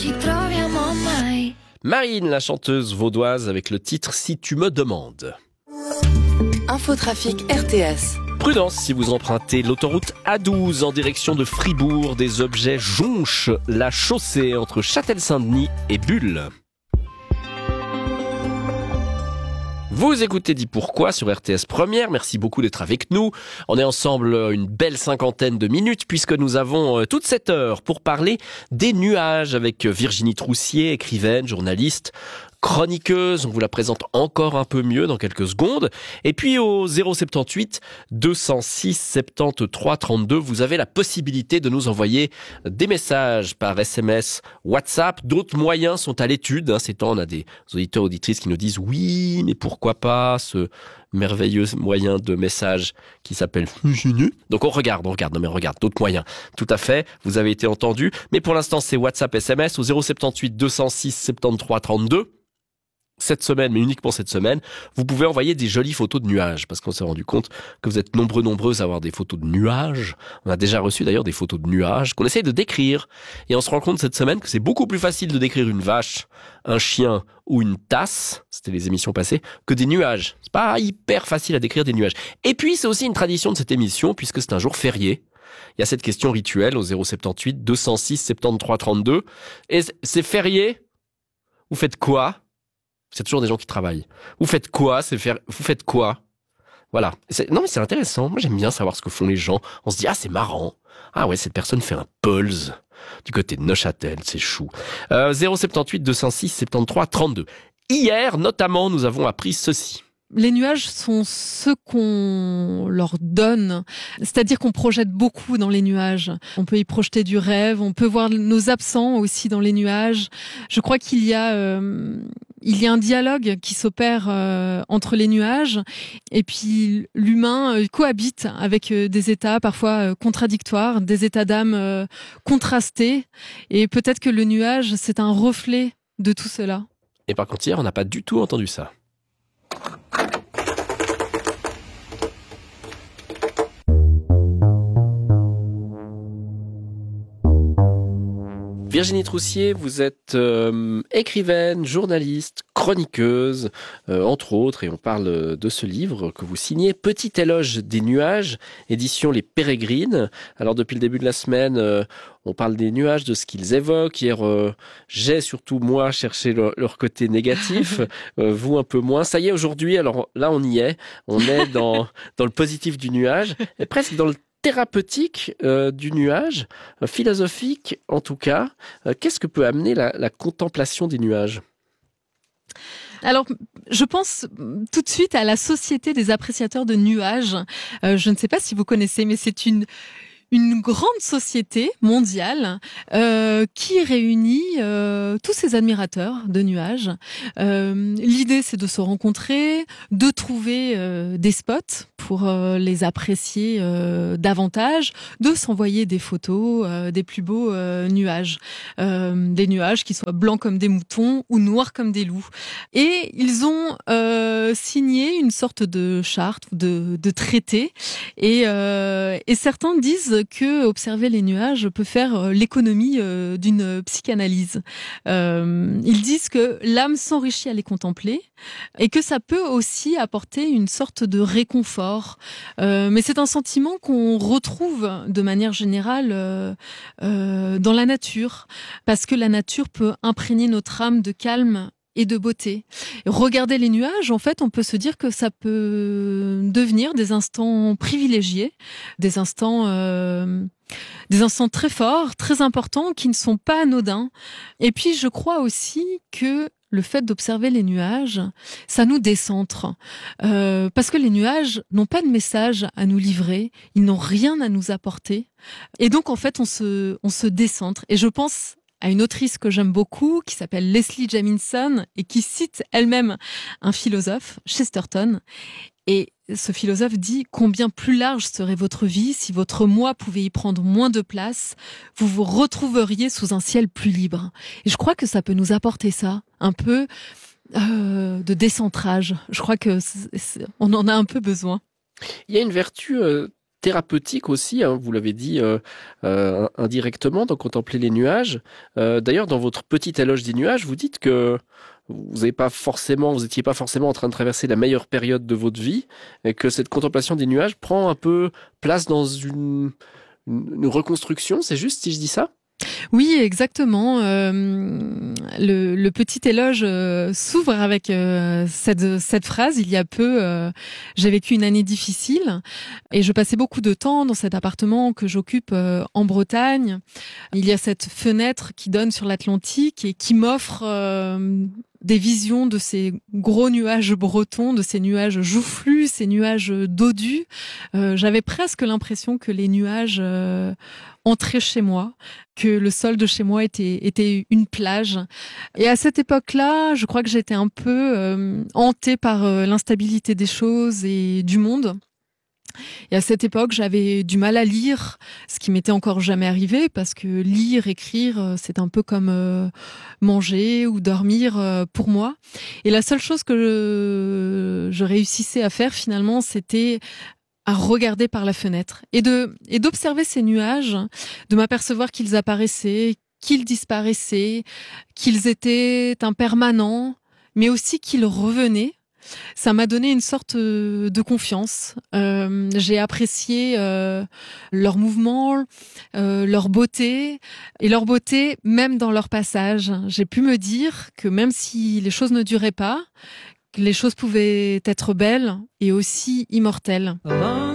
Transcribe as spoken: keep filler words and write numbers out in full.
Marine, la chanteuse vaudoise, avec le titre « Si tu me demandes ». Infotrafic R T S. Prudence si vous empruntez l'autoroute A douze en direction de Fribourg. Des objets jonchent la chaussée entre Châtel-Saint-Denis et Bulle. Vous écoutez Dis Pourquoi sur R T S Première. Merci beaucoup d'être avec nous. On est ensemble une belle cinquantaine de minutes puisque nous avons toute cette heure pour parler des nuages avec Virginie Troussier, écrivaine, journaliste, chroniqueuse. On vous la présente encore un peu mieux dans quelques secondes. Et puis au zéro soixante-dix-huit deux cent six soixante-treize trente-deux, vous avez la possibilité de nous envoyer des messages par S M S, WhatsApp. D'autres moyens sont à l'étude. Hein, ces temps, on a des auditeurs, auditrices qui nous disent oui, mais pourquoi pas ce merveilleux moyen de message qui s'appelle Virginie. Donc on regarde, on regarde, non mais on regarde, d'autres moyens. Tout à fait, vous avez été entendu. Mais pour l'instant, c'est WhatsApp, S M S au zéro soixante-dix-huit deux cent six soixante-treize trente-deux. Cette semaine, mais uniquement cette semaine, vous pouvez envoyer des jolies photos de nuages, parce qu'on s'est rendu compte que vous êtes nombreux, nombreuses à avoir des photos de nuages. On a déjà reçu d'ailleurs des photos de nuages qu'on essaye de décrire. Et on se rend compte cette semaine que c'est beaucoup plus facile de décrire une vache, un chien ou une tasse, c'était les émissions passées, que des nuages. C'est pas hyper facile à décrire des nuages. Et puis, c'est aussi une tradition de cette émission, puisque c'est un jour férié. Il y a cette question rituelle au zéro soixante-dix-huit deux cent six soixante-treize trente-deux. Et c'est férié? Vous faites quoi? C'est toujours des gens qui travaillent. Vous faites quoi? C'est faire. Vous faites quoi? Voilà. C'est... Non mais c'est intéressant. Moi j'aime bien savoir ce que font les gens. On se dit ah c'est marrant. Ah ouais cette personne fait un pulse du côté de Neuchâtel, c'est chou. Euh, zéro soixante-dix-huit deux cent six soixante-treize trente-deux. Hier notamment nous avons appris ceci. Les nuages sont ce qu'on leur donne, c'est-à-dire qu'on projette beaucoup dans les nuages. On peut y projeter du rêve, on peut voir nos absents aussi dans les nuages. Je crois qu'il y a euh, il y a un dialogue qui s'opère euh, entre les nuages et puis l'humain euh, cohabite avec euh, des états parfois euh, contradictoires, des états d'âme euh, contrastés et peut-être que le nuage c'est un reflet de tout cela. Et par contre hier on n'a pas du tout entendu ça. Virginie Troussier, vous êtes euh, écrivaine, journaliste, chroniqueuse, euh, entre autres, et on parle de ce livre que vous signez, Petit éloge des nuages, édition Les Pérégrines. Alors depuis le début de la semaine, euh, on parle des nuages, de ce qu'ils évoquent. Hier, euh, j'ai surtout moi cherché leur, leur côté négatif, euh, vous un peu moins. Ça y est, aujourd'hui, alors là on y est, on est dans, dans le positif du nuage, et presque dans le thérapeutique euh, du nuage, euh, philosophique en tout cas. Euh, qu'est-ce que peut amener la, la contemplation des nuages ? Alors, je pense tout de suite à la Société des appréciateurs de nuages. Euh, je ne sais pas si vous connaissez, mais c'est une une grande société mondiale euh, qui réunit euh, tous ces admirateurs de nuages. Euh, l'idée, c'est de se rencontrer, de trouver euh, des spots pour euh, les apprécier euh, davantage, de s'envoyer des photos euh, des plus beaux euh, nuages. Euh, des nuages qui soient blancs comme des moutons ou noirs comme des loups. Et ils ont euh, signé une sorte de charte, de, de traité. Et, euh, et certains disent que observer les nuages peut faire l'économie euh, d'une psychanalyse. Euh, ils disent que l'âme s'enrichit à les contempler et que ça peut aussi apporter une sorte de réconfort. Euh, mais c'est un sentiment qu'on retrouve de manière générale euh, euh, dans la nature, parce que la nature peut imprégner notre âme de calme et de beauté. Regarder les nuages, en fait, on peut se dire que ça peut devenir des instants privilégiés, des instants, euh, des instants très forts, très importants, qui ne sont pas anodins. Et puis, je crois aussi que le fait d'observer les nuages, ça nous décentre. Euh, parce que les nuages n'ont pas de message à nous livrer, ils n'ont rien à nous apporter. Et donc, en fait, on se, on se décentre. Et je pense à une autrice que j'aime beaucoup, qui s'appelle Leslie Jamison, et qui cite elle-même un philosophe, Chesterton. Et ce philosophe dit « Combien plus large serait votre vie si votre moi pouvait y prendre moins de place, vous vous retrouveriez sous un ciel plus libre. » Et je crois que ça peut nous apporter ça, un peu euh, de décentrage. Je crois que c'est, c'est, on en a un peu besoin. Il y a une vertu euh, thérapeutique aussi, hein, vous l'avez dit euh, euh, indirectement, de contempler les nuages. Euh, d'ailleurs, dans votre petit éloge des nuages, vous dites que vous n'avez pas forcément, vous étiez pas forcément en train de traverser la meilleure période de votre vie, et que cette contemplation des nuages prend un peu place dans une, une, une reconstruction. C'est juste si je dis ça? Oui, exactement. Euh, le, le petit éloge euh, s'ouvre avec euh, cette, cette phrase. Il y a peu, euh, j'ai vécu une année difficile et je passais beaucoup de temps dans cet appartement que j'occupe euh, en Bretagne. Il y a cette fenêtre qui donne sur l'Atlantique et qui m'offre euh, des visions de ces gros nuages bretons, de ces nuages joufflus, ces nuages dodus. Euh, j'avais presque l'impression que les nuages euh, entraient chez moi, que le sol de chez moi était, était une plage. Et à cette époque-là, je crois que j'étais un peu euh, hantée par euh, l'instabilité des choses et du monde. Et à cette époque, j'avais du mal à lire, ce qui m'était encore jamais arrivé, parce que lire, écrire, c'est un peu comme euh, manger ou dormir euh, pour moi. Et la seule chose que je, je réussissais à faire finalement, c'était à regarder par la fenêtre et de et d'observer ces nuages, de m'apercevoir qu'ils apparaissaient, qu'ils disparaissaient, qu'ils étaient impermanents, mais aussi qu'ils revenaient. Ça m'a donné une sorte de confiance. Euh, j'ai apprécié euh, leur mouvement, euh, leur beauté, et leur beauté même dans leur passage. J'ai pu me dire que même si les choses ne duraient pas, que les choses pouvaient être belles et aussi immortelles.